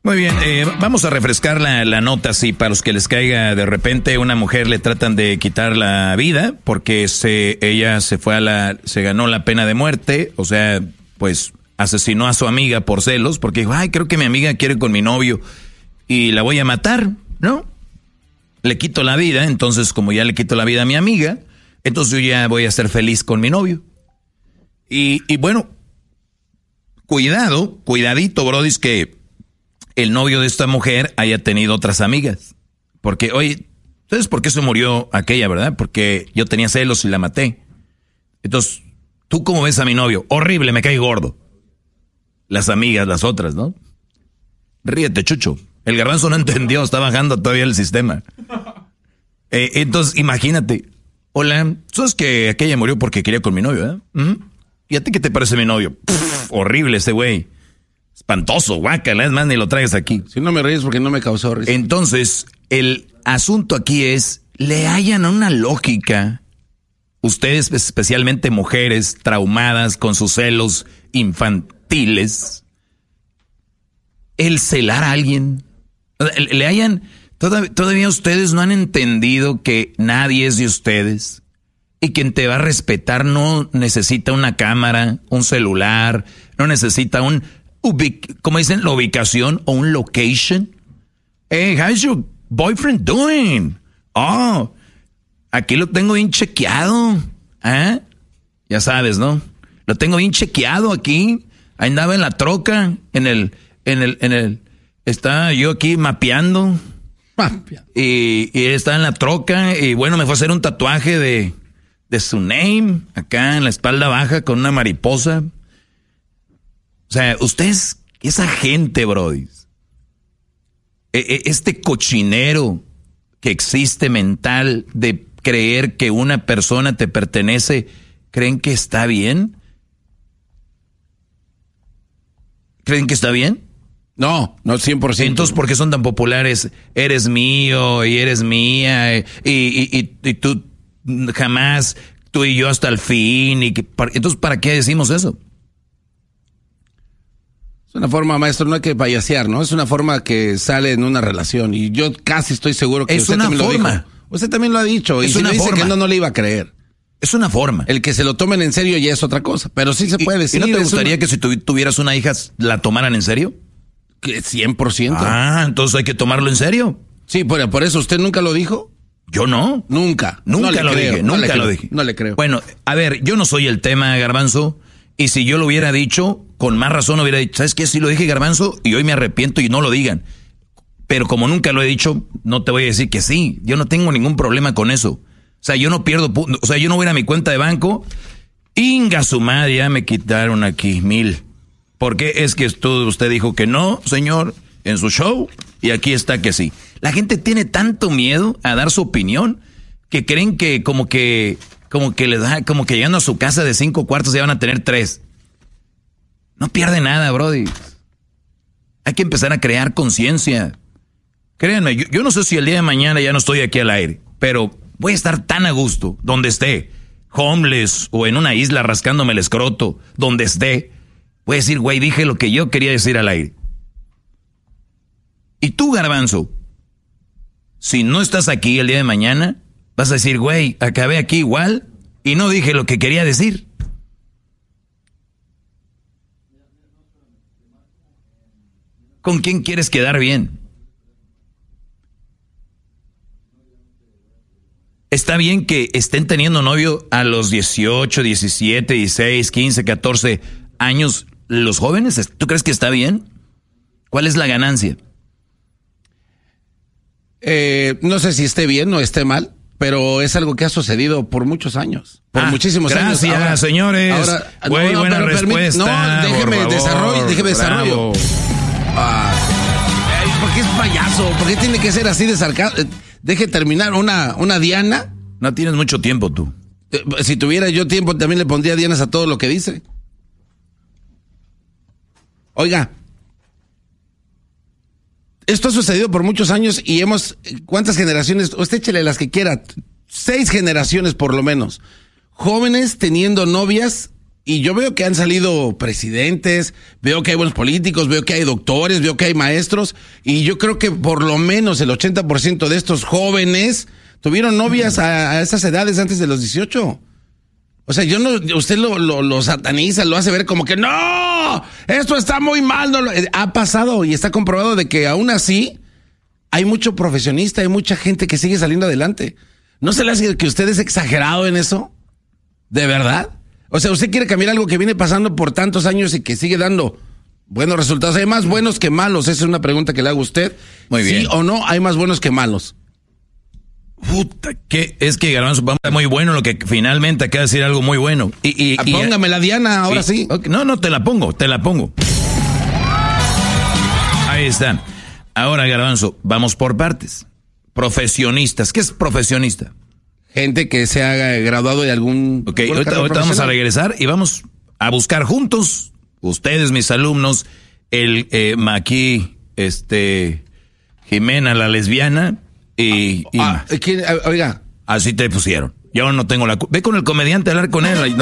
Muy bien, vamos a refrescar la nota, sí, para los que les caiga de repente una mujer le tratan de quitar la vida porque ella se ganó la pena de muerte, o sea, pues asesinó a su amiga por celos porque dijo, ay, creo que mi amiga quiere con mi novio y la voy a matar, ¿no? Le quito la vida, entonces como ya le quito la vida a mi amiga, entonces yo ya voy a ser feliz con mi novio. Y bueno, cuidadito, brodis, que el novio de esta mujer haya tenido otras amigas. Porque, oye, ¿sabes por qué se murió aquella, verdad? Porque yo tenía celos y la maté. Entonces, ¿tú cómo ves a mi novio? Horrible, me cae gordo. Las amigas, las otras, ¿no? Ríete, Chucho. El garbanzo no entendió, está bajando todavía el sistema. Entonces, imagínate. Hola, ¿sabes que aquella murió porque quería con mi novio, ¿Y a ti qué te parece mi novio? Horrible ese güey. Espantoso, guácala, es más, ni lo traigas aquí. Si no me ríes porque no me causó risa. Entonces, el asunto aquí es, le hallan una lógica, ustedes especialmente mujeres traumadas con sus celos infantiles, el celar a alguien. Le hallan, todavía ustedes no han entendido que nadie es de ustedes y quien te va a respetar no necesita una cámara, un celular, no necesita como dicen, la ubicación o un location. Hey, how's your boyfriend doing? Oh, aquí lo tengo bien chequeado. Ya sabes, ¿no? Lo tengo bien chequeado aquí. Andaba en la troca, estaba yo aquí mapeando. Y él estaba en la troca y bueno, me fue a hacer un tatuaje de su name acá en la espalda baja con una mariposa. O sea, ustedes, esa gente, brody, este cochinero que existe mental de creer que una persona te pertenece, ¿creen que está bien? ¿Creen que está bien? No 100%. Entonces, ¿por qué son tan populares? Eres mío y eres mía y tú jamás, tú y yo hasta el fin. Entonces, ¿para qué decimos eso? Es una forma, maestro, no hay que payasear, ¿no? Es una forma que sale en una relación y yo casi estoy seguro que usted también lo dijo. Usted también lo ha dicho y si me dice que no le iba a creer. Es una forma. El que se lo tomen en serio ya es otra cosa, pero sí se puede decir. ¿Y no te gustaría que si tuvieras una hija la tomaran en serio? 100%. Ah, entonces hay que tomarlo en serio. Sí, por eso usted nunca lo dijo. Yo no. Nunca lo dije. No le creo. Bueno, a ver, yo no soy el tema, Garbanzo, y si yo lo hubiera dicho, con más razón hubiera dicho, ¿sabes qué? Sí lo dije, Garbanzo, y hoy me arrepiento y no lo digan. Pero como nunca lo he dicho, no te voy a decir que sí. Yo no tengo ningún problema con eso. O sea, yo no pierdo, o sea, yo no voy a ir a mi cuenta de banco. Inga su madre, ya me quitaron aquí 1,000. ¿Por qué? Es que usted dijo que no, señor, en su show, y aquí está que sí. La gente tiene tanto miedo a dar su opinión que creen que como que llegando a su casa de 5 cuartos ya van a tener 3. No pierde nada, brody. Hay que empezar a crear conciencia. Créanme, yo no sé si el día de mañana ya no estoy aquí al aire, pero voy a estar tan a gusto donde esté, homeless o en una isla rascándome el escroto, donde esté. Voy a decir, güey, dije lo que yo quería decir al aire. Y tú, Garbanzo, si no estás aquí el día de mañana, vas a decir, güey, acabé aquí igual y no dije lo que quería decir. ¿Con quién quieres quedar bien? Está bien que estén teniendo novio a los 18, 17, 16, 15, 14 años los jóvenes. ¿Tú crees que está bien? ¿Cuál es la ganancia? No sé si esté bien o esté mal, pero es algo que ha sucedido por muchos años. Por muchísimos años. Gracias, señores. Güey, buena respuesta. Déjeme desarrollo. ¿Por qué es payaso? ¿Por qué tiene que ser así de sarcasmo? Deje terminar una diana. No tienes mucho tiempo tú. Si tuviera yo tiempo también le pondría dianas a todo lo que dice. Oiga, esto ha sucedido por muchos años y ¿cuántas generaciones? Usted échele las que quiera, 6 generaciones por lo menos. Jóvenes teniendo novias Y yo veo que han salido presidentes, veo que hay buenos políticos, veo que hay doctores, veo que hay maestros, y yo creo que por lo menos el 80% de estos jóvenes tuvieron novias a esas edades antes de los 18. O sea, usted lo sataniza, lo hace ver como que ¡no! Esto está muy mal. No, ha pasado y está comprobado de que aún así hay mucho profesionista, hay mucha gente que sigue saliendo adelante. ¿No se le hace que usted es exagerado en eso? ¿De verdad? O sea, ¿usted quiere cambiar algo que viene pasando por tantos años y que sigue dando buenos resultados? ¿Hay más buenos que malos? Esa es una pregunta que le hago a usted. Muy bien. ¿Sí o no hay más buenos que malos? Puta, que es que Garbanzo es muy bueno lo que finalmente acaba de decir algo muy bueno. Póngame la Diana, ahora sí. Okay, no, te la pongo. Ahí está. Ahora, Garbanzo, vamos por partes. Profesionistas. ¿Qué es profesionista? Gente que se ha graduado de algún... Ok, ahorita vamos a regresar y vamos a buscar juntos, ustedes, mis alumnos, Maqui, Jimena, la lesbiana, y oiga. Así te pusieron. Yo no tengo la... Ve con el comediante a hablar con él.